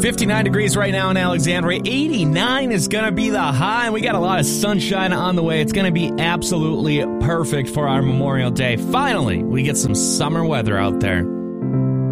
59 degrees right now in Alexandria. 89 is going to be the high, and we got a lot of sunshine on the way. It's going to be absolutely perfect for our Memorial Day. Finally, we get some summer weather out there.